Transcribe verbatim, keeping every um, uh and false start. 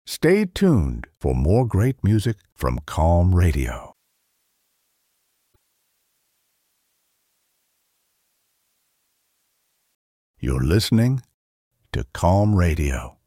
Stay tuned for more great music from Calm Radio. You're listening to Calm Radio.